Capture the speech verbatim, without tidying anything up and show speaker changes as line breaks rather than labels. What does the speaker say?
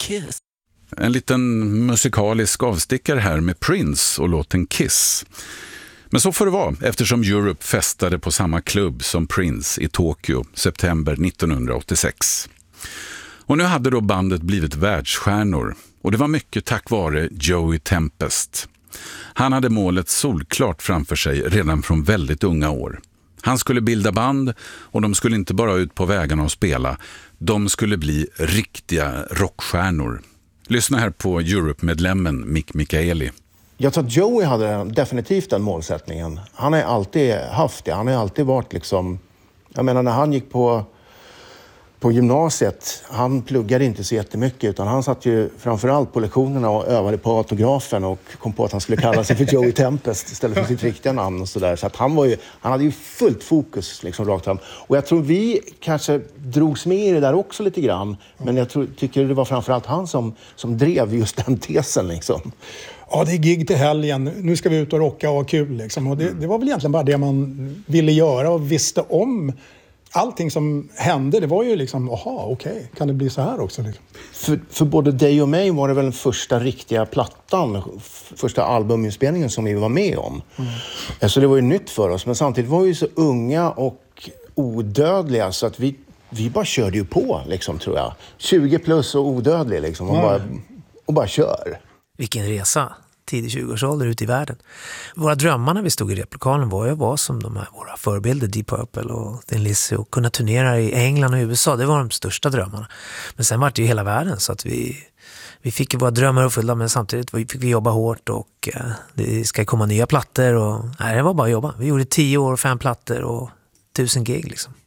kiss.
En liten musikalisk avstickare här med Prince och låten Kiss. Men så får det vara, eftersom Europe festade på samma klubb som Prince i Tokyo, september nittonhundraåttiosex. Och nu hade då bandet blivit världsstjärnor, och det var mycket tack vare Joey Tempest. Han hade målet solklart framför sig redan från väldigt unga år. Han skulle bilda band, och de skulle inte bara ut på vägarna och spela, de skulle bli riktiga rockstjärnor. Lyssna här på Europe-medlemmen Mick Michaeli.
Jag tror att Joey hade definitivt den målsättningen. Han har alltid haft det. Han har alltid varit liksom... Jag menar, när han gick på, på gymnasiet, han pluggade inte så jättemycket, utan han satt ju framförallt på lektionerna och övade på autografen och kom på att han skulle kalla sig för Joey Tempest istället för sitt riktiga namn och sådär. Så att han var ju, han hade ju fullt fokus liksom rakt fram. Och jag tror vi kanske drogs med i det där också lite grann, men jag tror, tycker det var framförallt han som, som drev just den tesen liksom.
Ja, det är gig till helgen. Nu ska vi ut och rocka och ha kul liksom. Och det, det var väl egentligen bara det man ville göra och visste om. Allting som hände, det var ju liksom, aha, okej, okay, kan det bli så här också? Liksom?
För, för både dig och mig var det väl den första riktiga plattan, första albuminspelningen som vi var med om. Mm. Så det var ju nytt för oss, men samtidigt var vi så unga och odödliga så att vi, vi bara körde ju på, liksom, tror jag. tjugo plus och odödlig, liksom, och, mm. bara, och bara kör.
Vilken resa, tidig tjugoårsålder ute i världen. Våra drömmar när vi stod i replokalen var ju att vara som de här våra förebilder, Deep Purple och Thin Lizzy, och kunna turnera i England och U S A. Det var de största drömmarna. Men sen var det ju hela världen, så att vi, vi fick ju våra drömmar uppfyllda, men samtidigt fick vi jobba hårt och eh, det ska komma nya plattor. Och, nej, det var bara att jobba. Vi gjorde tio år, fem plattor och tusen gig liksom.